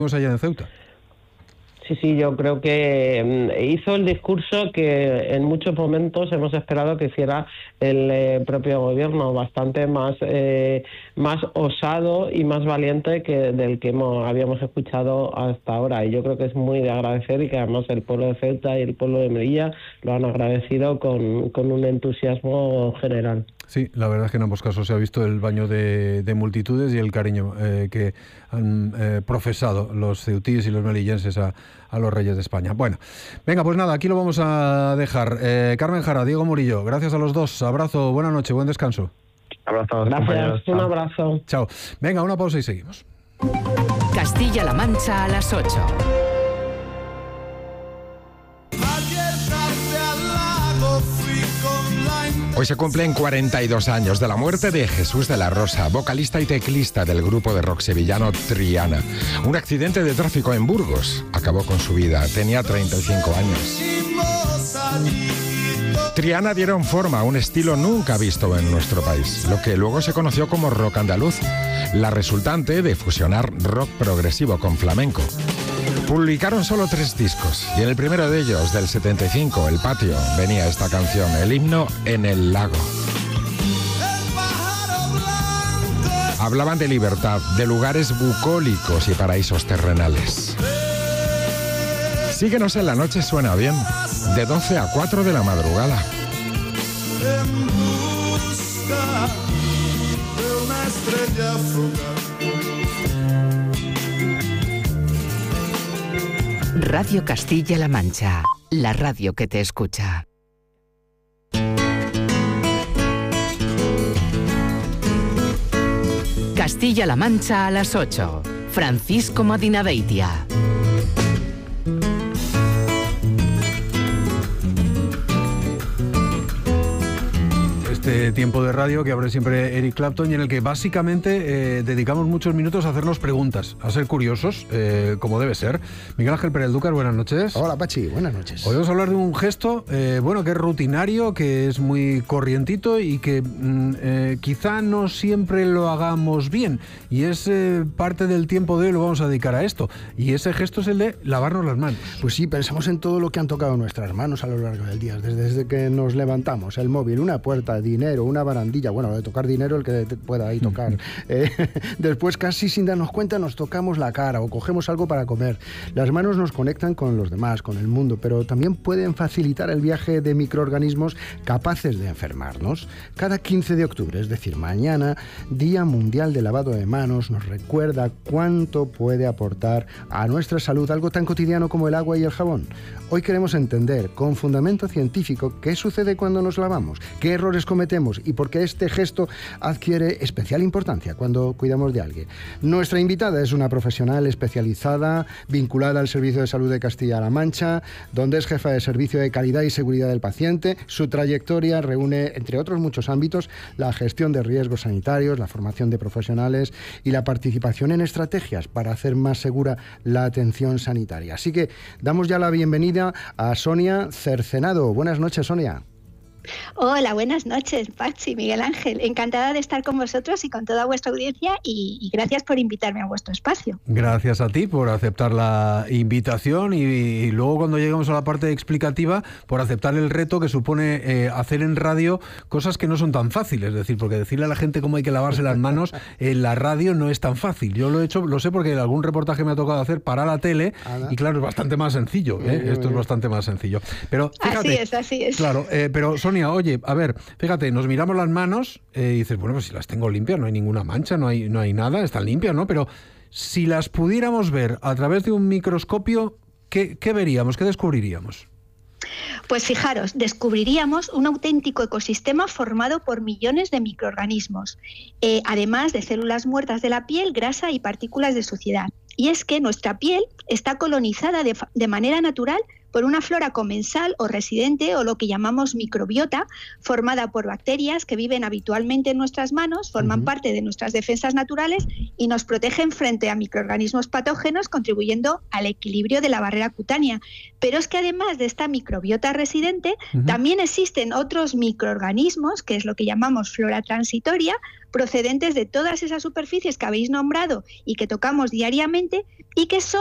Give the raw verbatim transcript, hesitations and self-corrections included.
allá en Ceuta. Sí, sí, yo creo que hizo el discurso que en muchos momentos hemos esperado que hiciera el eh, propio gobierno, bastante más eh, más osado y más valiente que del que hemos, habíamos escuchado hasta ahora. Y yo creo que es muy de agradecer y que además el pueblo de Ceuta y el pueblo de Melilla lo han agradecido con, con un entusiasmo general. Sí, la verdad es que en ambos casos se ha visto el baño de, de multitudes y el cariño eh, que han eh, profesado los ceutíes y los melillenses a, a los reyes de España. Bueno, venga, pues nada, aquí lo vamos a dejar. Eh, Carmen Jara, Diego Murillo, gracias a los dos. Abrazo, buena noche, buen descanso. Abrazo, gracias, un abrazo. Chao. Venga, una pausa y seguimos. Castilla-La Mancha a las ocho. Hoy se cumplen cuarenta y dos años de la muerte de Jesús de la Rosa, vocalista y teclista del grupo de rock sevillano Triana. Un accidente de tráfico en Burgos acabó con su vida. Tenía treinta y cinco años. Triana dieron forma a un estilo nunca visto en nuestro país, lo que luego se conoció como rock andaluz, la resultante de fusionar rock progresivo con flamenco. Publicaron solo tres discos y en el primero de ellos, del setenta y cinco, El Patio, venía esta canción, el himno En el lago. Hablaban de libertad, de lugares bucólicos y paraísos terrenales. Síguenos en La Noche Suena Bien, de doce a cuatro de la madrugada. En busca de una estrella fugaz. Radio Castilla-La Mancha, la radio que te escucha. Castilla-La Mancha a las ocho. Francisco Madinabeitia. Este tiempo de radio que abre siempre Eric Clapton y en el que básicamente eh, dedicamos muchos minutos a hacernos preguntas, a ser curiosos, eh, como debe ser. Miguel Ángel Pérez Dúcar, buenas noches. Hola, Pachi, buenas noches. Hoy vamos a hablar de un gesto, eh, bueno, que es rutinario, que es muy corrientito y que mm, eh, quizá no siempre lo hagamos bien. Y es eh, parte del tiempo de hoy, lo vamos a dedicar a esto. Y ese gesto es el de lavarnos las manos. Pues sí, pensamos en todo lo que han tocado nuestras manos a lo largo del día, desde, desde que nos levantamos, el móvil, una puerta, dinero, una barandilla, bueno, de tocar dinero el que pueda ahí tocar. Eh, después, casi sin darnos cuenta, nos tocamos la cara o cogemos algo para comer. Las manos nos conectan con los demás, con el mundo, pero también pueden facilitar el viaje de microorganismos capaces de enfermarnos. Cada quince de octubre, es decir, mañana, Día Mundial de Lavado de Manos, nos recuerda cuánto puede aportar a nuestra salud algo tan cotidiano como el agua y el jabón. Hoy queremos entender, con fundamento científico, qué sucede cuando nos lavamos, qué errores cometemos y por qué este gesto adquiere especial importancia cuando cuidamos de alguien. Nuestra invitada es una profesional especializada, vinculada al Servicio de Salud de Castilla-La Mancha, donde es jefa de Servicio de Calidad y Seguridad del Paciente. Su trayectoria reúne, entre otros muchos ámbitos, la gestión de riesgos sanitarios, la formación de profesionales y la participación en estrategias para hacer más segura la atención sanitaria. Así que damos ya la bienvenida a Sonia Cercenado. Buenas noches, Sonia. Hola, buenas noches, Pachi, Miguel Ángel. Encantada de estar con vosotros y con toda vuestra audiencia y, y gracias por invitarme a vuestro espacio. Gracias a ti por aceptar la invitación y, y luego cuando lleguemos a la parte explicativa por aceptar el reto que supone eh, hacer en radio cosas que no son tan fáciles. Es decir, porque decirle a la gente cómo hay que lavarse las manos en la radio no es tan fácil. Yo lo he hecho, lo sé porque en algún reportaje me ha tocado hacer para la tele y claro, es bastante más sencillo. ¿eh? Esto es bastante más sencillo. Pero fíjate, así es, así es. Claro, eh, pero Sonia, oye, a ver, fíjate, nos miramos las manos eh, y dices, bueno, pues si las tengo limpias, no hay ninguna mancha, no hay, no hay nada, están limpias, ¿no? Pero si las pudiéramos ver a través de un microscopio, ¿qué, qué veríamos, qué descubriríamos? Pues fijaros, descubriríamos un auténtico ecosistema formado por millones de microorganismos, eh, además de células muertas de la piel, grasa y partículas de suciedad. Y es que nuestra piel está colonizada de, de manera natural por una flora comensal o residente o lo que llamamos microbiota, formada por bacterias que viven habitualmente en nuestras manos, forman uh-huh. parte de nuestras defensas naturales y nos protegen frente a microorganismos patógenos, contribuyendo al equilibrio de la barrera cutánea. Pero es que además de esta microbiota residente, uh-huh. también existen otros microorganismos, que es lo que llamamos flora transitoria, procedentes de todas esas superficies que habéis nombrado y que tocamos diariamente, y que son